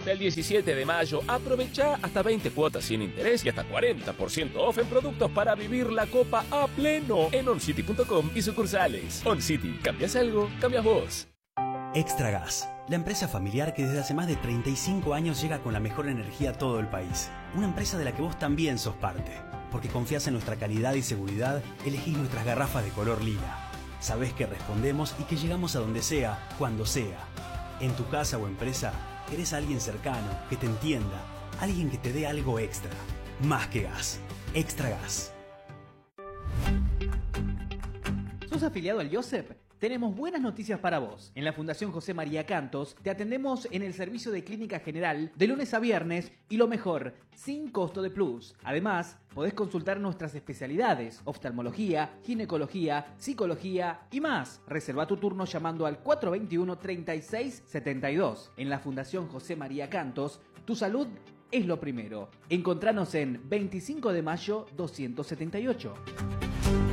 Hasta el 17 de mayo, aprovecha hasta 20 cuotas sin interés y hasta 40% off en productos para vivir la copa a pleno en oncity.com y sucursales. OnCity, ¿cambias algo? Cambias vos. Extra Gas, la empresa familiar que desde hace más de 35 años llega con la mejor energía a todo el país. Una empresa de la que vos también sos parte. Porque confías en nuestra calidad y seguridad, elegís nuestras garrafas de color lila. Sabés que respondemos y que llegamos a donde sea, cuando sea. En tu casa o empresa, querés a alguien cercano, que te entienda, alguien que te dé algo extra. Más que gas. Extra Gas. ¿Sos afiliado al IOSEP? Tenemos buenas noticias para vos. En la Fundación José María Cantos te atendemos en el servicio de clínica general de lunes a viernes y lo mejor, sin costo de plus. Además, podés consultar nuestras especialidades, oftalmología, ginecología, psicología y más. Reserva tu turno llamando al 421-3672. En la Fundación José María Cantos, tu salud es lo primero. Encontranos en 25 de mayo 278.